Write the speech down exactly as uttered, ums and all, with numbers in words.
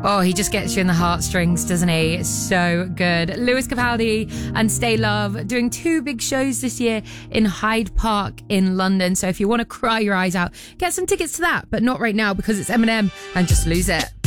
Oh, he just gets you in the heartstrings, doesn't he? It's so good. Lewis Capaldi and Stay Love doing two big shows this year in Hyde Park in London. So if you want to cry your eyes out, get some tickets to that, but not right now because it's Eminem and Just Lose It.